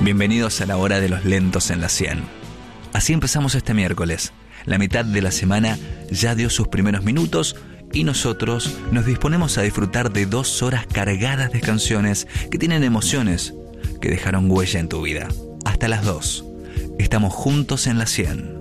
Bienvenidos a la hora de los lentos en la 100. Así empezamos este miércoles. La mitad de la semana ya dio sus primeros minutos y nosotros nos disponemos a disfrutar de 2 horas cargadas de canciones que tienen emociones que dejaron huella en tu vida. Hasta las 2. Estamos juntos en la 100.